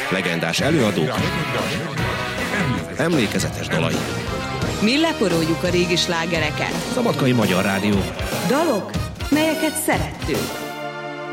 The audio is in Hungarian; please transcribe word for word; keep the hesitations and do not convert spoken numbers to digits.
legendás előadók, emlékezetes dalai. Mi leporoljuk a régi slágereket. Szabadkai Magyar Rádió. Dalok, melyeket szerettünk.